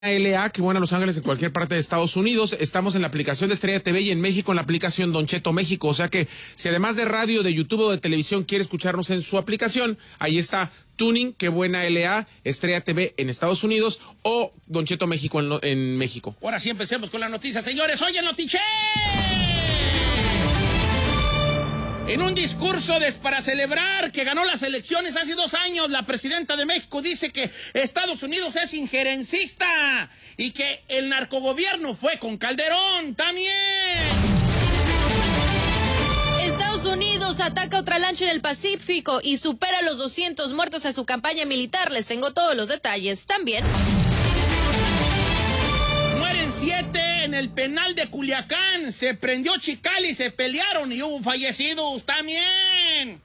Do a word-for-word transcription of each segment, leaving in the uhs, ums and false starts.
L A que buena Los Ángeles en cualquier parte de Estados Unidos. Estamos en la aplicación de Estrella T V y en México en la aplicación Don Cheto México. O sea que si además de radio, de YouTube o de televisión quiere escucharnos en su aplicación, ahí está Tuning, qué buena L A, Estrella T V en Estados Unidos o Don Cheto México en, en México. Ahora sí empecemos con la noticia, señores. Oye, Notiche. En un discurso de, para celebrar que ganó las elecciones hace dos años, la presidenta de México dice que Estados Unidos es injerencista y que el narcogobierno fue con Calderón también. Estados Unidos ataca otra lancha en el Pacífico y supera los doscientos muertos en su campaña militar. Les tengo todos los detalles también. Mueren siete en el penal de Culiacán. Se prendió Chicali, se pelearon y hubo fallecidos también.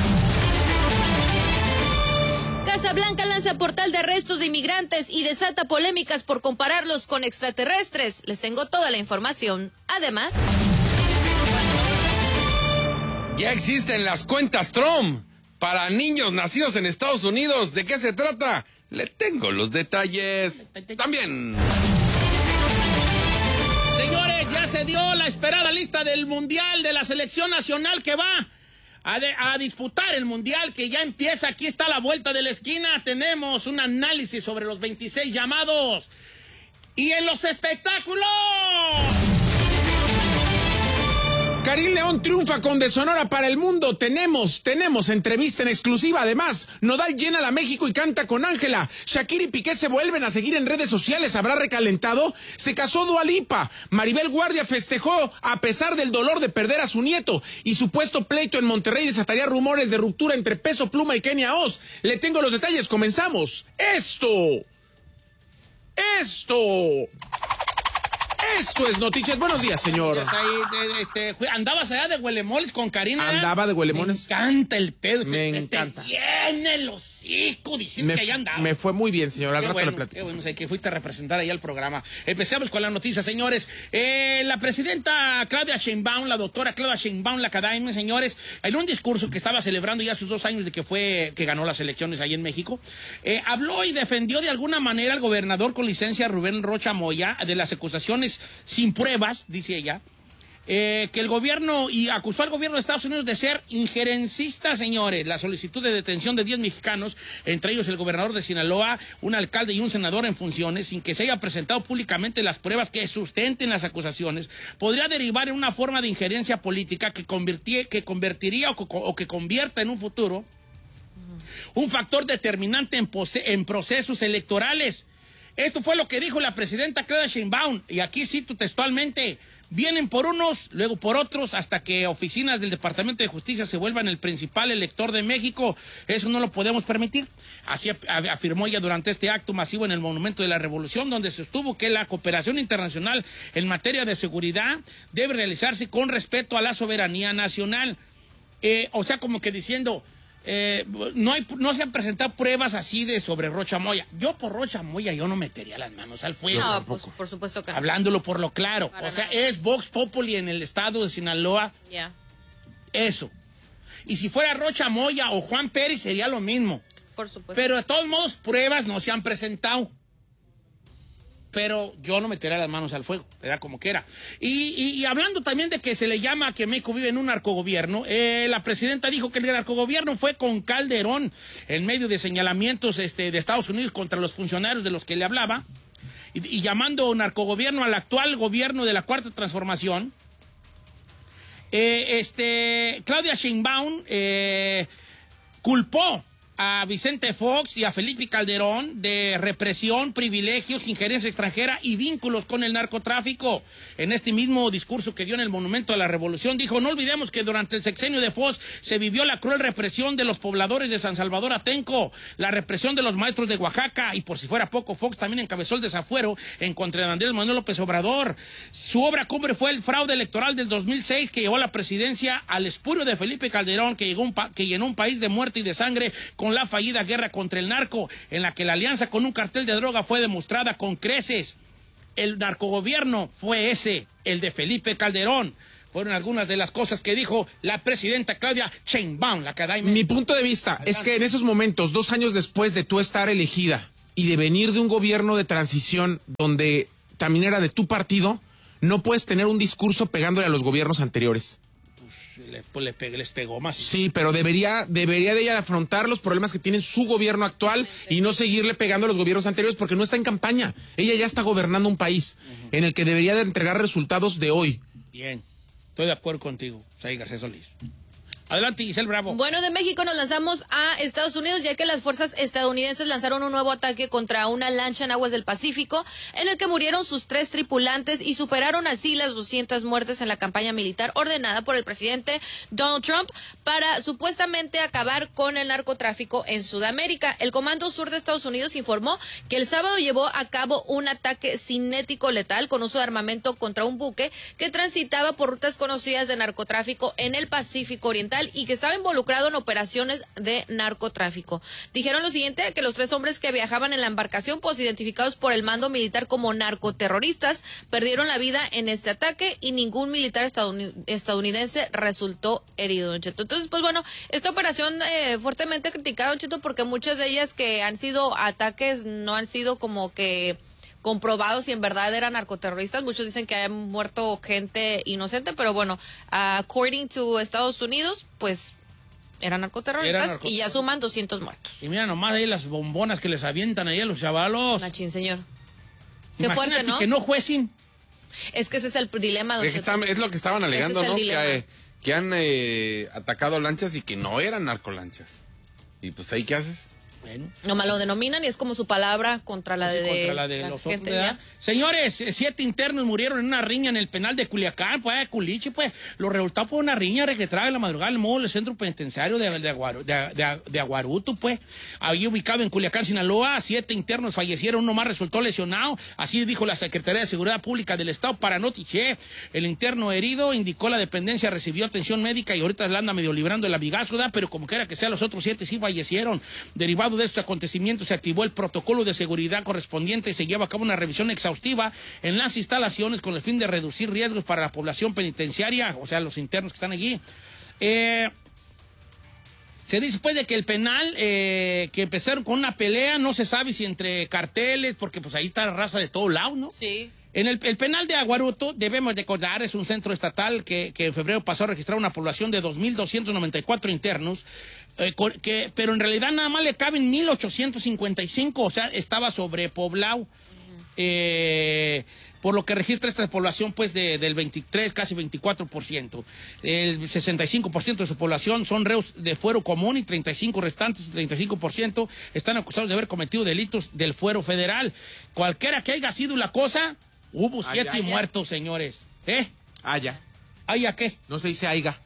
Casablanca lanza portal de arrestos de inmigrantes y desata polémicas por compararlos con extraterrestres. Les tengo toda la información. Además, ya existen las cuentas Trump para niños nacidos en Estados Unidos. ¿De qué se trata? Le tengo los detalles también. Señores, ya se dio la esperada lista del Mundial de la Selección Nacional que va a, de, a disputar el Mundial, que ya empieza. Aquí está a la vuelta de la esquina. Tenemos un análisis sobre los veintiséis llamados. Y en los espectáculos, Karim León triunfa con De Sonora para el mundo. Tenemos, tenemos entrevista en exclusiva. Además, Nodal llena la México y canta con Ángela. Shakira y Piqué se vuelven a seguir en redes sociales. ¿Habrá recalentado? Se casó Dua Lipa. Maribel Guardia festejó a pesar del dolor de perder a su nieto. Y supuesto pleito en Monterrey desataría rumores de ruptura entre Peso Pluma y Kenia Oz. Le tengo los detalles. Comenzamos. Esto. Esto. Esto es Noticias. Buenos días, señor. Ahí, este, andabas allá de huelemoles con Karina. Andaba de huelemones. Me encanta el pedo. Me se, encanta. Te llena el hocico diciendo me, que allá andaba. Me fue muy bien, señor. Al qué rato bueno, le platico. Qué bueno, o sea, que fuiste a representar ahí al programa. Empecemos con la noticia, señores. Eh, la presidenta Claudia Sheinbaum, la doctora Claudia Sheinbaum, la academia, señores, en un discurso que estaba celebrando ya sus dos años de que fue, que ganó las elecciones ahí en México, eh, habló y defendió de alguna manera al gobernador con licencia Rubén Rocha Moya de las acusaciones sin pruebas, dice ella, eh, que el gobierno, y acusó al gobierno de Estados Unidos de ser injerencista, señores. La solicitud de detención de diez mexicanos, entre ellos el gobernador de Sinaloa, un alcalde y un senador en funciones, sin que se haya presentado públicamente las pruebas que sustenten las acusaciones, podría derivar en una forma de injerencia política que, que convertiría o, o que convierta en un futuro un factor determinante en, en procesos electorales. Esto fue lo que dijo la presidenta Claudia Sheinbaum, y aquí cito textualmente: vienen por unos, luego por otros, hasta que oficinas del Departamento de Justicia se vuelvan el principal elector de México. Eso no lo podemos permitir. Así afirmó ella durante este acto masivo en el Monumento de la Revolución, donde sostuvo que la cooperación internacional en materia de seguridad debe realizarse con respeto a la soberanía nacional. Eh, o sea, como que diciendo... Eh, no, hay, no se han presentado pruebas así de sobre Rocha Moya. Yo por Rocha Moya yo no metería las manos al fuego. No, pues, por supuesto que no. Hablándolo por lo claro. Para o sea, nada. Es Vox Populi en el estado de Sinaloa. Ya. Yeah. Eso. Y si fuera Rocha Moya o Juan Pérez sería lo mismo. Por supuesto. Pero de todos modos, pruebas no se han presentado. Pero yo no metería las manos al fuego, ¿verdad? Como quiera. Y, y, y hablando también de que se le llama que México vive en un narcogobierno, eh, la presidenta dijo que el narcogobierno fue con Calderón en medio de señalamientos este, de Estados Unidos contra los funcionarios de los que le hablaba, y, y llamando narcogobierno al actual gobierno de la Cuarta Transformación. Eh, este, Claudia Sheinbaum eh, culpó a Vicente Fox y a Felipe Calderón de represión, privilegios, injerencia extranjera y vínculos con el narcotráfico. En este mismo discurso que dio en el Monumento a la Revolución, dijo: no olvidemos que durante el sexenio de Fox se vivió la cruel represión de los pobladores de San Salvador Atenco, la represión de los maestros de Oaxaca, y por si fuera poco, Fox también encabezó el desafuero en contra de Andrés Manuel López Obrador. Su obra cumbre fue el fraude electoral del dos mil seis, que llevó a la presidencia al espurio de Felipe Calderón, que, llegó un pa que llenó un país de muerte y de sangre con la fallida guerra contra el narco, en la que la alianza con un cartel de droga fue demostrada con creces. El narcogobierno fue ese, el de Felipe Calderón. Fueron algunas de las cosas que dijo la presidenta Claudia Sheinbaum, la academia. Mi punto de vista Adelante. Es que en esos momentos, dos años después de tú estar elegida, y de venir de un gobierno de transición donde también era de tu partido, no puedes tener un discurso pegándole a los gobiernos anteriores. Pues, le, pues, le pegué, les pegó más. Sí, pero debería, debería de ella afrontar los problemas que tiene su gobierno actual y no seguirle pegando a los gobiernos anteriores porque no está en campaña. Ella ya está gobernando un país uh-huh. en el que debería de entregar resultados de hoy. Bien, estoy de acuerdo contigo, Said Garcés Solís. Adelante, Giselle Bravo. Bueno, de México nos lanzamos a Estados Unidos, ya que las fuerzas estadounidenses lanzaron un nuevo ataque contra una lancha en aguas del Pacífico, en el que murieron sus tres tripulantes y superaron así las doscientas muertes en la campaña militar ordenada por el presidente Donald Trump para supuestamente acabar con el narcotráfico en Sudamérica. El Comando Sur de Estados Unidos informó que el sábado llevó a cabo un ataque cinético letal con uso de armamento contra un buque que transitaba por rutas conocidas de narcotráfico en el Pacífico Oriental y que estaba involucrado en operaciones de narcotráfico. Dijeron lo siguiente, que los tres hombres que viajaban en la embarcación, pues identificados por el mando militar como narcoterroristas, perdieron la vida en este ataque y ningún militar estadounidense resultó herido, Don Cheto. Entonces, pues bueno, esta operación eh, fuertemente criticada, Don Cheto, porque muchas de ellas que han sido ataques no han sido como que comprobados si en verdad eran narcoterroristas. Muchos dicen que hayan muerto gente inocente, pero bueno, according to Estados Unidos, pues eran narcoterroristas, Era narcoterroristas y ya suman doscientos muertos. Y mira nomás ahí las bombonas que les avientan ahí a los chavalos. Machín, señor. Qué Imagínate fuerte, ¿no? que no juecen. Es que ese es el dilema, don es, que está, es lo que estaban alegando, ¿no? Que, eh, que han eh, atacado lanchas y que no eran narcolanchas. Y pues ahí, ¿qué haces? Bueno. Nomás lo denominan y es como su palabra contra la Así de, contra la de la los gente, otros, señores, siete internos murieron en una riña en el penal de Culiacán, pues de Culiche, pues. Lo resultado por una riña registrada en la madrugada del módulo del centro penitenciario de, de, Aguaru, de, de, de Aguaruto, pues. Ahí ubicado en Culiacán, Sinaloa, siete internos fallecieron, uno más resultó lesionado. Así dijo la Secretaría de Seguridad Pública del Estado para Notiche. El interno herido, indicó la dependencia, recibió atención médica y ahorita la anda medio librando el abigazo, ¿verdad? Pero como quiera que sea, los otros siete sí fallecieron. Derivado de estos acontecimientos, se activó el protocolo de seguridad correspondiente y se lleva a cabo una revisión exhaustiva en las instalaciones con el fin de reducir riesgos para la población penitenciaria, o sea, los internos que están allí. Eh, se dice pues de que el penal, eh, que empezaron con una pelea, no se sabe si entre carteles, porque pues ahí está la raza de todos lados, ¿no? Sí. En el, el penal de Aguaruto, debemos recordar, es un centro estatal que, que en febrero pasó a registrar una población de dos mil doscientos noventa y cuatro internos, eh, que, pero en realidad nada más le caben mil ochocientos cincuenta y cinco, o sea, estaba sobrepoblado. Uh-huh. eh, por lo que registra esta población pues de, del veintitrés, casi veinticuatro por ciento. El sesenta y cinco por ciento de su población son reos de fuero común y treinta y cinco restantes, treinta y cinco por ciento están acusados de haber cometido delitos del fuero federal. Cualquiera que haya sido la cosa, hubo siete Ay, ay, muertos, señores. ¿Eh? Ah, ya. ¿Ay, a qué? No se dice aiga.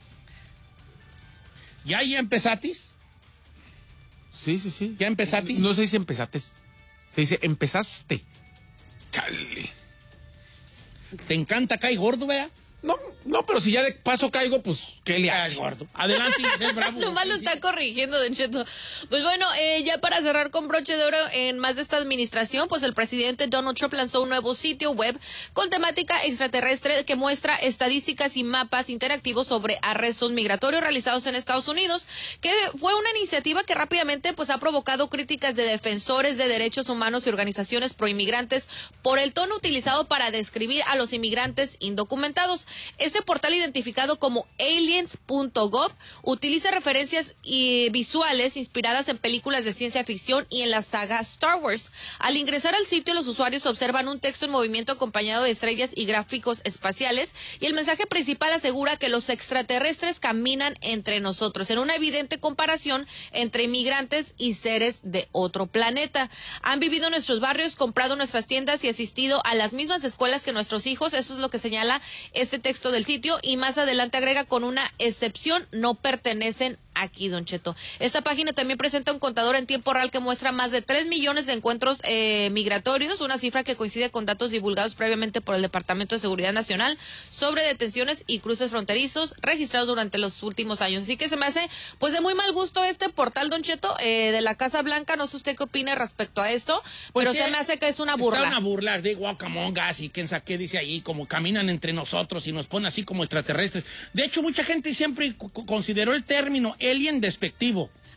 ¿Ya ya empezatis? Sí, sí, sí. ¿Ya empezatis? No se dice empezates. Se dice empezaste. Chale. ¿Te encanta caer gordo, verdad? No, no, pero si ya de paso caigo, pues, ¿qué le hace? Cae gordo. Adelante, Giselle Bravo. Nomás lo está corrigiendo, Don Cheto. Pues bueno, eh, ya para cerrar con broche de oro en más de esta administración, pues el presidente Donald Trump lanzó un nuevo sitio web con temática extraterrestre que muestra estadísticas y mapas interactivos sobre arrestos migratorios realizados en Estados Unidos, que fue una iniciativa que rápidamente pues ha provocado críticas de defensores de derechos humanos y organizaciones proinmigrantes por el tono utilizado para describir a los inmigrantes indocumentados. Este portal, identificado como aliens punto gov, utiliza referencias y visuales inspiradas en películas de ciencia ficción y en la saga Star Wars. Al ingresar al sitio, los usuarios observan un texto en movimiento acompañado de estrellas y gráficos espaciales, y el mensaje principal asegura que los extraterrestres caminan entre nosotros, en una evidente comparación entre inmigrantes y seres de otro planeta. Han vivido en nuestros barrios, comprado nuestras tiendas y asistido a las mismas escuelas que nuestros hijos. Eso es lo que señala este texto del sitio, y más adelante agrega: con una excepción, no pertenecen aquí, Don Cheto. Esta página también presenta un contador en tiempo real que muestra más de tres millones de encuentros eh, migratorios, una cifra que coincide con datos divulgados previamente por el Departamento de Seguridad Nacional sobre detenciones y cruces fronterizos registrados durante los últimos años. Así que se me hace pues de muy mal gusto este portal, Don Cheto, eh, de la Casa Blanca. No sé usted qué opina respecto a esto, pues pero sí, se me hace que es una burla. Está una burla de guacamongas y quién sabe qué dice ahí, como caminan entre nosotros y nos pone así como extraterrestres. De hecho, mucha gente siempre consideró el término alien despectivo.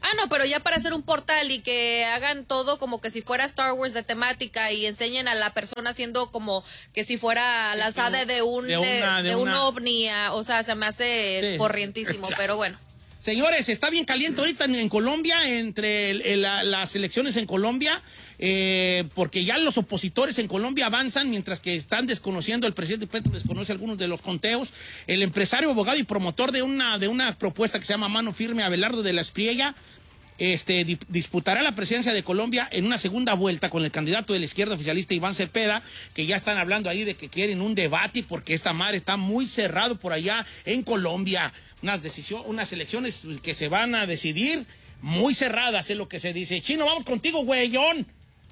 Ah, no, pero ya para hacer un portal y que hagan todo como que si fuera Star Wars de temática y enseñen a la persona haciendo como que si fuera lanzada de un de, una, de, de un una... ovni, o sea, se me hace sí. corrientísimo, pero bueno. Señores, está bien caliente ahorita en, en Colombia, entre el, el, la, las elecciones en Colombia, eh, porque ya los opositores en Colombia avanzan, mientras que están desconociendo, el presidente Petro desconoce algunos de los conteos. El empresario, abogado y promotor de una, de una propuesta que se llama Mano Firme, Abelardo de la Espriella, este, di, disputará la presidencia de Colombia en una segunda vuelta con el candidato de la izquierda oficialista Iván Cepeda, que ya están hablando ahí de que quieren un debate porque esta madre está muy cerrado por allá en Colombia. Unas, decisión, unas elecciones que se van a decidir muy cerradas, es lo que se dice. Chino, vamos contigo, güeyón.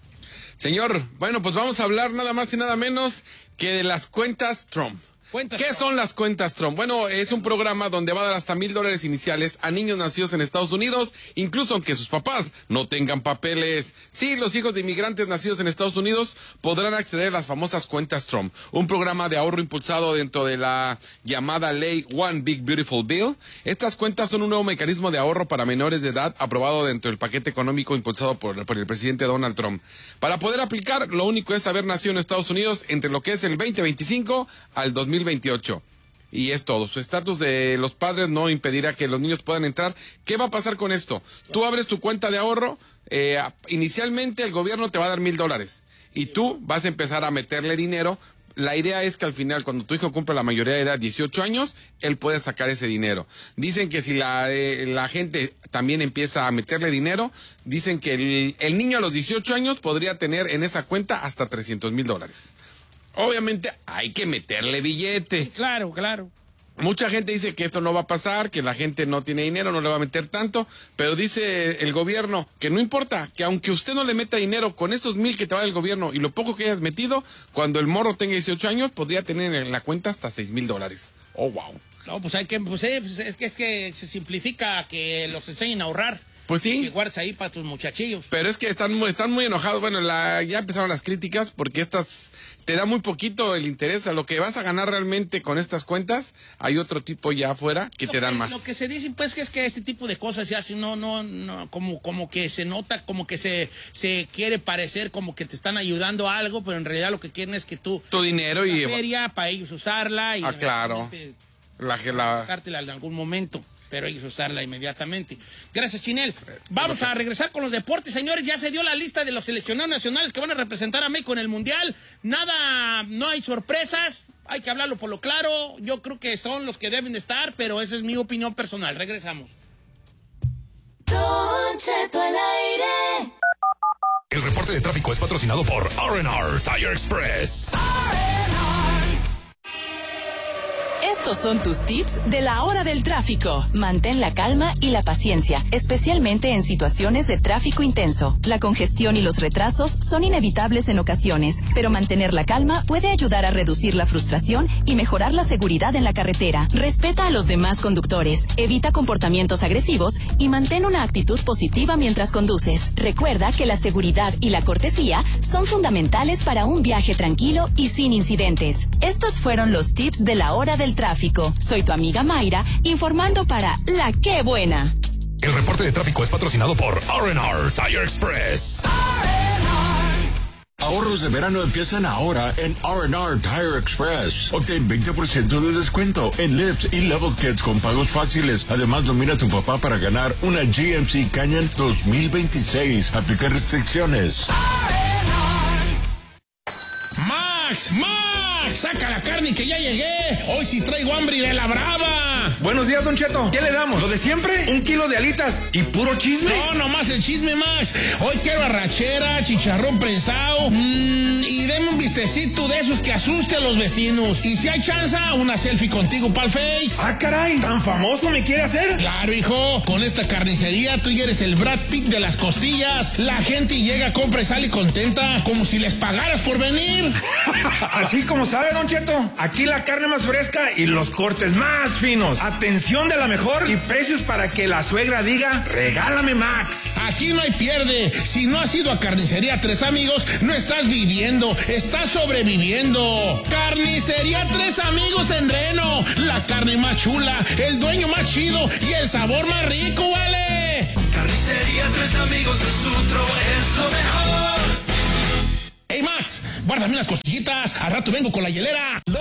Señor, bueno, pues vamos a hablar nada más y nada menos que de las cuentas Trump. Cuentas ¿Qué Trump. son las cuentas Trump? Bueno, es un programa donde va a dar hasta mil dólares iniciales a niños nacidos en Estados Unidos, incluso aunque sus papás no tengan papeles. Sí, los hijos de inmigrantes nacidos en Estados Unidos podrán acceder a las famosas cuentas Trump, un programa de ahorro impulsado dentro de la llamada ley One Big Beautiful Bill. Estas cuentas son un nuevo mecanismo de ahorro para menores de edad aprobado dentro del paquete económico impulsado por, por el presidente Donald Trump. Para poder aplicar, lo único es haber nacido en Estados Unidos entre lo que es el veinte veinticinco al dos mil veintiocho. Y es todo. Su estatus de los padres no impedirá que los niños puedan entrar. ¿Qué va a pasar con esto? Tú abres tu cuenta de ahorro, eh, inicialmente el gobierno te va a dar mil dólares y tú vas a empezar a meterle dinero. La idea es que al final, cuando tu hijo cumpla la mayoría de edad, dieciocho años, él puede sacar ese dinero. Dicen que si la, eh, la gente también empieza a meterle dinero, dicen que el, el niño a los dieciocho años podría tener en esa cuenta hasta trescientos mil dólares. Obviamente hay que meterle billete. Sí, claro, claro. Mucha gente dice que esto no va a pasar, que la gente no tiene dinero, no le va a meter tanto, pero dice el gobierno que no importa, que aunque usted no le meta dinero con esos mil que te va a dar el gobierno y lo poco que hayas metido, cuando el morro tenga dieciocho años, podría tener en la cuenta hasta seis mil dólares. Oh, wow. No, pues hay que, pues, eh, pues es que es que se simplifica que los enseñen a ahorrar. Pues sí. Que guardes ahí para tus muchachillos. Pero es que están muy, están muy enojados. Bueno, la, ya empezaron las críticas porque estas te da muy poquito el interés a lo que vas a ganar realmente con estas cuentas. Hay otro tipo ya afuera que lo te dan que, más. Lo que se dice, pues, que es que este tipo de cosas ya si no, no, no, como, como que se nota, como que se, se quiere parecer como que te están ayudando a algo, pero en realidad lo que quieren es que tú... Tu dinero y... feria para ellos usarla y... Ah, claro. La, la... usártela en algún momento. Pero hay que usarla inmediatamente. Gracias, Chinel. Vamos a regresar con los deportes, señores. Ya se dio la lista de los seleccionados nacionales que van a representar a México en el Mundial. Nada, no hay sorpresas. Hay que hablarlo por lo claro. Yo creo que son los que deben de estar, pero esa es mi opinión personal. Regresamos. Don Cheto al aire. El reporte de tráfico es patrocinado por R and R Tire Express. Estos son tus tips de la hora del tráfico. Mantén la calma y la paciencia, especialmente en situaciones de tráfico intenso. La congestión y los retrasos son inevitables en ocasiones, pero mantener la calma puede ayudar a reducir la frustración y mejorar la seguridad en la carretera. Respeta a los demás conductores, evita comportamientos agresivos y mantén una actitud positiva mientras conduces. Recuerda que la seguridad y la cortesía son fundamentales para un viaje tranquilo y sin incidentes. Estos fueron los tips de la hora del tráfico. Tráfico. Soy tu amiga Mayra, informando para La Qué Buena. El reporte de tráfico es patrocinado por R and R Tire Express. Ahorros de verano empiezan ahora en R and R Tire Express. Obtén veinte por ciento de descuento en lifts y level kits con pagos fáciles. Además, nomina a tu papá para ganar una G M C Canyon dos mil veintiséis. Aplica restricciones. ¡Max! ¡Max! ¡Saca la carne que ya llegué! Hoy sí traigo hambre y de la brava. Buenos días, Don Cheto. ¿Qué le damos? ¿Lo de siempre? ¿Un kilo de alitas y puro chisme? No, nomás el chisme, Max. Hoy quiero arrachera, chicharrón prensado mmm, y deme un vistecito de esos que asuste a los vecinos. Y si hay chance, una selfie contigo pa'l Face. Ah, caray, ¿tan famoso me quiere hacer? Claro, hijo. Con esta carnicería tú ya eres el Brad Pitt de las costillas. La gente llega, compra y sale contenta, como si les pagaras por venir. Así como sabe, Don Cheto, aquí la carne más fresca y los cortes más finos. Atención de la mejor y precios para que la suegra diga, regálame Max. Aquí no hay pierde. Si no has ido a Carnicería Tres Amigos, no estás viviendo, estás sobreviviendo. Carnicería Tres Amigos en Reno. La carne más chula, el dueño más chido y el sabor más rico, ¿vale? Carnicería Pizzería Tres Amigos de Sutro es lo mejor. Hey Max, guárdame unas costillitas, al rato vengo con la hielera.